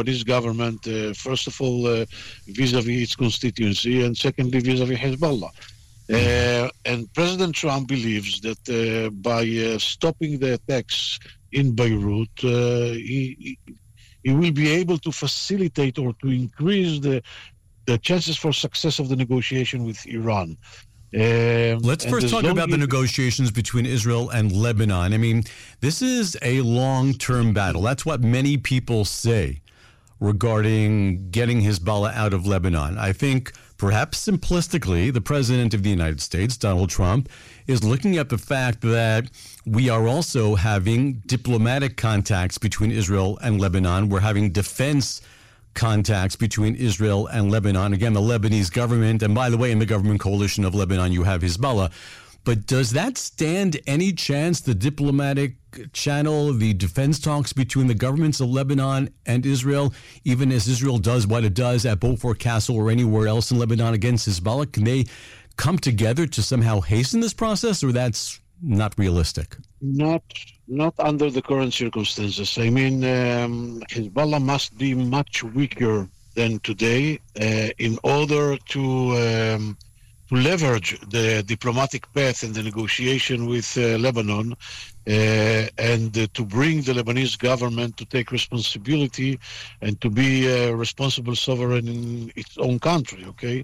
Lebanese government, first of all, vis-a-vis its constituency, and secondly, vis-a-vis Hezbollah. And President Trump believes that by stopping the attacks in Beirut, he will be able to facilitate or to increase the chances for success of the negotiation with Iran. Let's first talk about the negotiations between Israel and Lebanon. I mean, this is a long-term battle. That's what many people say regarding getting Hezbollah out of Lebanon. I think perhaps simplistically, the President of the United States, Donald Trump, is looking at the fact that we are also having diplomatic contacts between Israel and Lebanon. We're having defense contacts between Israel and Lebanon. Again, the Lebanese government, and by the way, in the government coalition of Lebanon, you have Hezbollah. But does that stand any chance, the diplomatic channel, the defense talks between the governments of Lebanon and Israel, even as Israel does what it does at Beaufort Castle or anywhere else in Lebanon against Hezbollah, can they come together to somehow hasten this process, or that's not realistic? Not under the current circumstances. I mean, Hezbollah must be much weaker than today in order to leverage the diplomatic path and the negotiation with Lebanon and to bring the Lebanese government to take responsibility and to be a responsible sovereign in its own country, okay?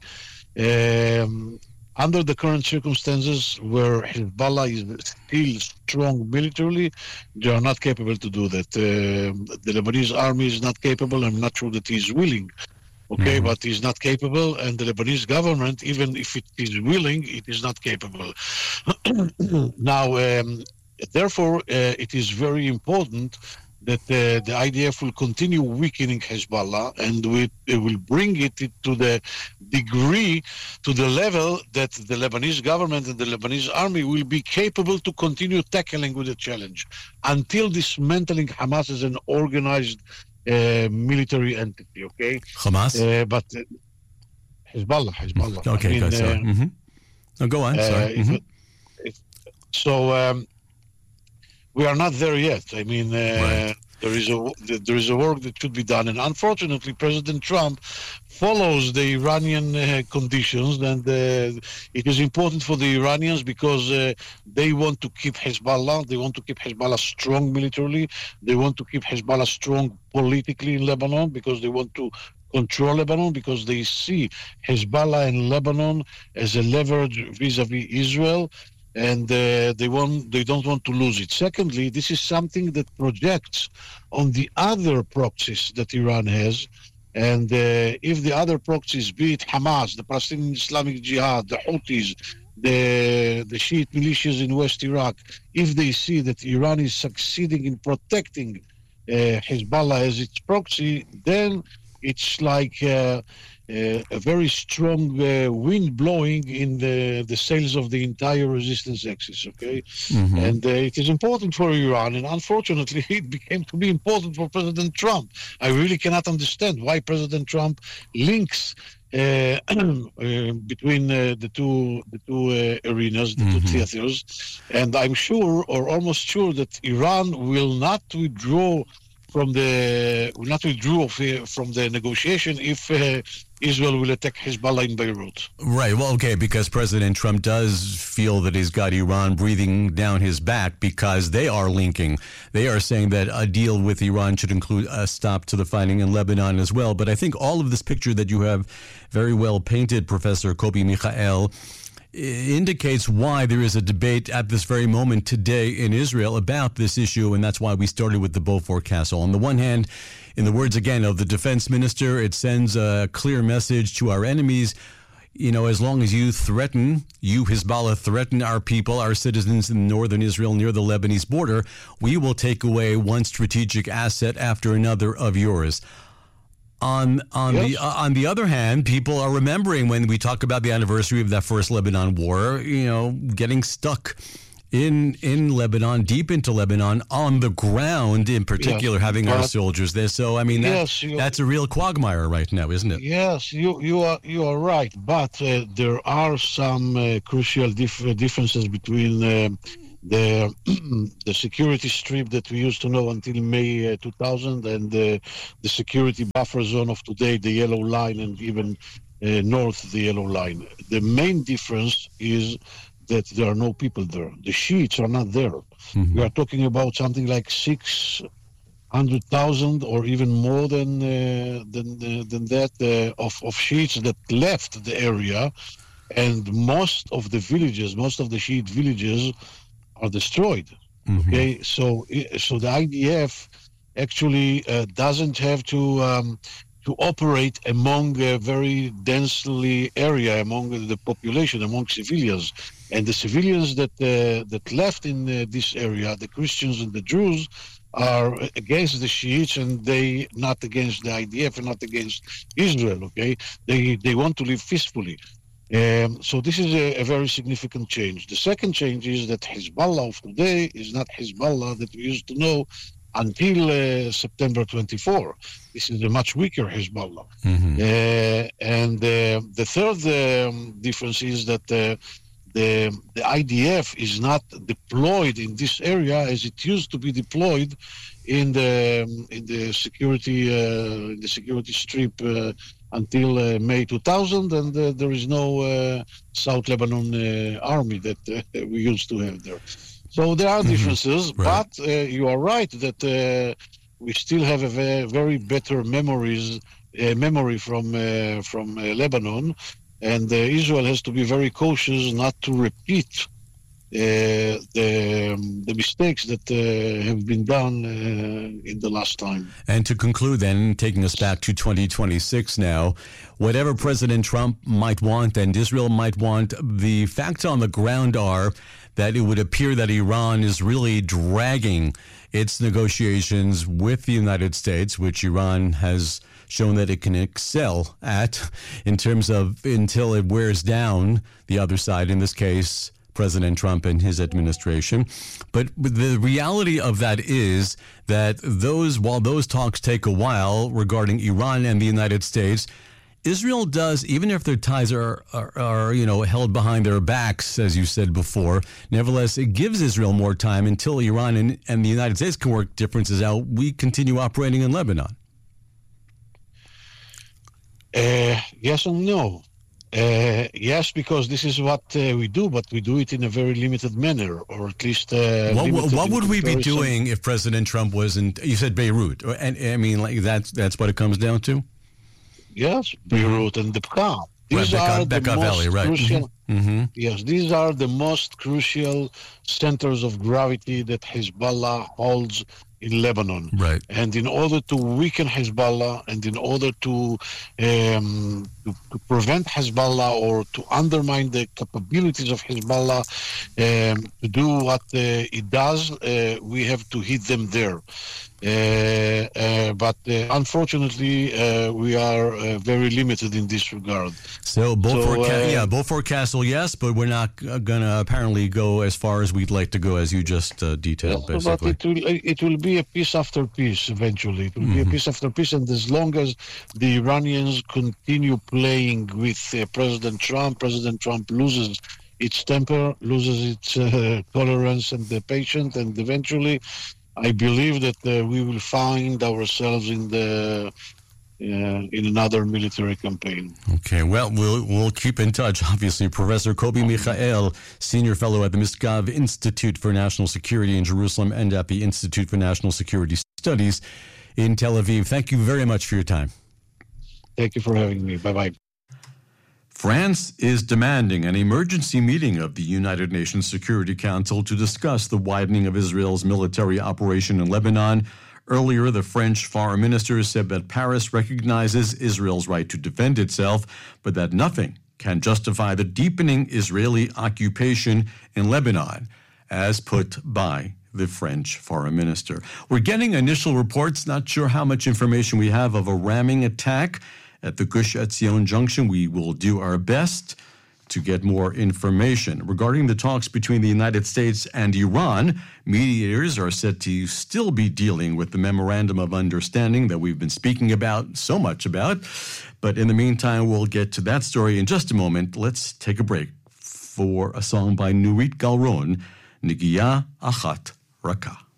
Under the current circumstances where Hezbollah is still strong militarily, they are not capable to do that. The Lebanese army is not capable. I'm not sure that he is willing. Okay, but he's not capable, and the Lebanese government, even if it is willing, it is not capable. Now, therefore, it is very important that the IDF will continue weakening Hezbollah, and it will bring it to the degree, to the level that the Lebanese government and the Lebanese army will be capable to continue tackling with the challenge until dismantling Hamas as an organized military entity, okay? Hamas? But Hezbollah. Okay, I mean, no, go on, sorry. So we are not there yet. I mean, right. there is a work that should be done, and unfortunately, President Trump follows the Iranian conditions, and it is important for the Iranians because they want to keep Hezbollah. They want to keep Hezbollah strong militarily. They want to keep Hezbollah strong politically in Lebanon because they want to control Lebanon, because they see Hezbollah and Lebanon as a leverage vis-a-vis Israel. And they don't want to lose it. Secondly, this is something that projects on the other proxies that Iran has. And if the other proxies, be it Hamas, the Palestinian Islamic Jihad, the Houthis, the Shiite militias in West Iraq, if they see that Iran is succeeding in protecting Hezbollah as its proxy, then it's like a very strong wind blowing in the sails of the entire resistance axis, okay? And it is important for Iran, and unfortunately it became to be important for President Trump. I really cannot understand why President Trump links between the two arenas, the two theaters, and I'm sure, or almost sure, that Iran will not withdraw from the negotiation if Israel will attack Hezbollah in Beirut. Right. Well, okay, because President Trump does feel that he's got Iran breathing down his back because they are linking. They are saying that a deal with Iran should include a stop to the fighting in Lebanon as well. But I think all of this picture that you have very well painted, Professor Kobi Michael, indicates why there is a debate at this very moment today in Israel about this issue, and that's why we started with the Beaufort Castle. On the one hand, in the words again of the defense minister, it sends a clear message to our enemies. You know, as long as you, Hezbollah, threaten our people, our citizens in northern Israel near the Lebanese border, we will take away one strategic asset after another of yours. On the other hand, people are remembering when we talk about the anniversary of that first Lebanon war, you know, getting stuck in Lebanon, deep into Lebanon, on the ground in particular, having our soldiers there. So, I mean, that's a real quagmire right now, isn't it? Yes, you are right. But there are some crucial differences between the the security strip that we used to know until May 2000, and the security buffer zone of today, the yellow line, and even north the yellow line. The main difference is that there are no people there. The Shiites are not there. Mm-hmm. We are talking about something like 600,000 or even more than that of Shiites that left the area, and most of the Shiite villages are destroyed. Mm-hmm. Okay, so the IDF actually doesn't have to operate among a very densely area, among the population, among civilians, and the civilians that left in this area, the Christians and the Jews, are against the Shiites, and they not against the IDF and not against Israel. Okay, they want to live peacefully. So this is a very significant change. The second change is that Hezbollah of today is not Hezbollah that we used to know until September 24. This is a much weaker Hezbollah. Mm-hmm. And the third difference is that the IDF is not deployed in this area as it used to be deployed in the security strip until May 2000, and there is no South Lebanon army that we used to have there. So there are differences, right. But you are right that we still have a very better memory from Lebanon, and Israel has to be very cautious not to repeat the mistakes that have been done in the last time. And to conclude then, taking us back to 2026 now, whatever President Trump might want and Israel might want, the facts on the ground are that it would appear that Iran is really dragging its negotiations with the United States, which Iran has shown that it can excel at in terms of until it wears down the other side, in this case, President Trump and his administration. But the reality of that is that while those talks take a while regarding Iran and the United States, Israel does, even if their ties are held behind their backs, as you said before, nevertheless, it gives Israel more time until Iran and the United States can work differences out. We continue operating in Lebanon. Yes and no. Yes, because this is what we do, but we do it in a very limited manner, or at least. What would we be doing if President Trump wasn't? You said Beirut, and I mean, like that's what it comes down to. Yes, Beirut and the Bekaa. These are the most crucial. Mm-hmm. Yes, these are the most crucial centers of gravity that Hezbollah holds in Lebanon. Right. And in order to weaken Hezbollah, and in order to prevent Hezbollah or to undermine the capabilities of Hezbollah to do what it does, we have to hit them there. But unfortunately, we are very limited in this regard. So Beaufort Castle, yes, but we're not going to apparently go as far as we'd like to go, as you just detailed, yes, basically. But it will be a piece after piece eventually. It will be a piece after piece, and as long as the Iranians continue playing with President Trump loses its temper, loses its tolerance and the patience, and eventually I believe that we will find ourselves in another military campaign. Okay, well, we'll keep in touch. Obviously, Professor Kobi Michael, Senior Fellow at the Misgav Institute for National Security in Jerusalem and at the Institute for National Security Studies in Tel Aviv. Thank you very much for your time. Thank you for having me. Bye-bye. France is demanding an emergency meeting of the United Nations Security Council to discuss the widening of Israel's military operation in Lebanon. Earlier, the French foreign minister said that Paris recognizes Israel's right to defend itself, but that nothing can justify the deepening Israeli occupation in Lebanon, as put by the French foreign minister. We're getting initial reports, not sure how much information we have, of a ramming attack at the Gush Etzion junction. We will do our best to get more information. Regarding the talks between the United States and Iran, mediators are said to still be dealing with the memorandum of understanding that we've been speaking about, so much about. But in the meantime, we'll get to that story in just a moment. Let's take a break for a song by Nurit Galron, Nigiya achat raka.